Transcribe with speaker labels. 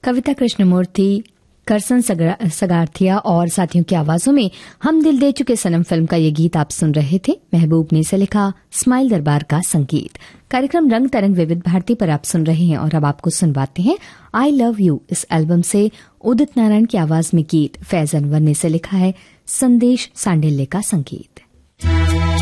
Speaker 1: कविता कृष्णमूर्ति, करसन सगारथिया और साथियों की आवाजों में हम दिल दे चुके सनम फिल्म का ये गीत आप सुन रहे थे। महबूब ने इसे लिखा, स्माइल दरबार का संगीत। कार्यक्रम रंग तरंग विविध भारती पर आप सुन रहे हैं और अब आपको सुनवाते हैं आई लव यू इस एल्बम से उदित नारायण की आवाज में गीत। फैज अनवर ने इसे लिखा है, संदेश सांडिल्य का संगीत।